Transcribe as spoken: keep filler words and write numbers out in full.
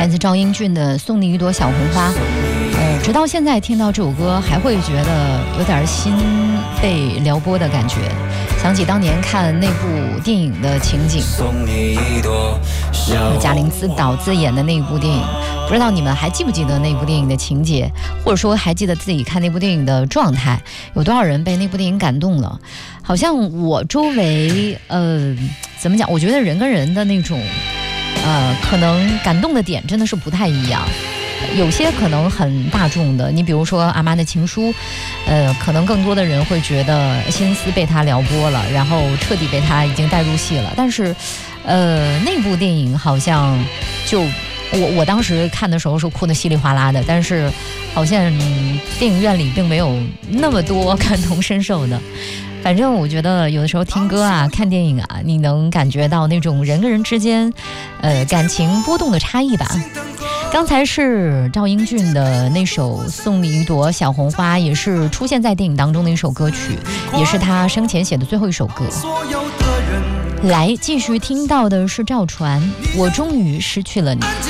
来自赵英俊的《送你一朵小红花》。呃，直到现在听到这首歌，还会觉得有点心被撩拨的感觉，想起当年看那部电影的情景，贾玲自导自演的那部电影，不知道你们还记不记得那部电影的情节，或者说还记得自己看那部电影的状态，有多少人被那部电影感动了？好像我周围，呃，怎么讲？我觉得人跟人的那种，呃，可能感动的点真的是不太一样。有些可能很大众的，你比如说阿妈的情书，呃，可能更多的人会觉得心思被他撩拨了，然后彻底被他已经带入戏了。但是，呃，那部电影好像就我我当时看的时候是哭得稀里哗啦的，但是好像、嗯、电影院里并没有那么多感同身受的。反正我觉得有的时候听歌啊、看电影啊，你能感觉到那种人跟人之间，呃，感情波动的差异吧。刚才是赵英俊的那首《送你一朵小红花》，也是出现在电影当中的一首歌曲，也是他生前写的最后一首歌。来，继续听到的是赵传，我终于失去了你。